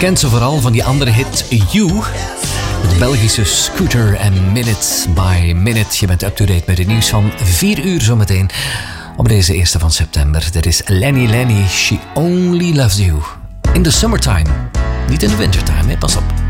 kent ze vooral van die andere hit You. Het Belgische Scooter en Minute by Minute. Je bent up-to-date met het nieuws van 4 uur zometeen. Op deze 1 van september. Dit is Lenny, She Only Loves You. In the summertime. Niet in de wintertime, hè? Pas op.